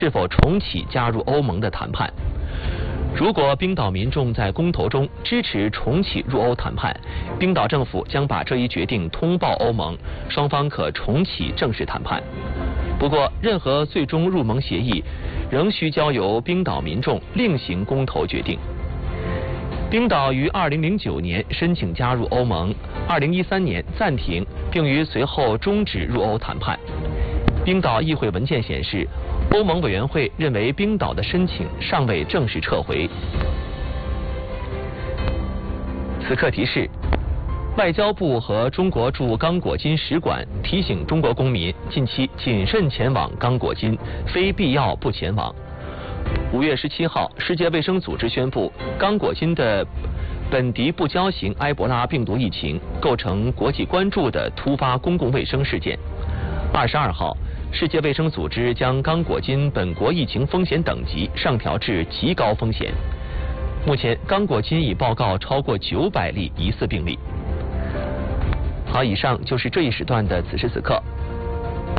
是否重启加入欧盟的谈判。如果冰岛民众在公投中支持重启入欧谈判，冰岛政府将把这一决定通报欧盟，双方可重启正式谈判。不过，任何最终入盟协议仍需交由冰岛民众另行公投决定。冰岛于2009年申请加入欧盟，2013年暂停，并于随后终止入欧谈判。冰岛议会文件显示，欧盟委员会认为冰岛的申请尚未正式撤回。此刻提示：外交部和中国驻刚果金使馆提醒中国公民近期谨慎前往刚果金，非必要不前往。5月17号，世界卫生组织宣布，刚果金的本地不交型埃博拉病毒疫情构成国际关注的突发公共卫生事件。22号，世界卫生组织将刚果金本国疫情风险等级上调至极高风险。目前，刚果金已报告超过900例疑似病例。好，以上就是这一时段的此时此刻。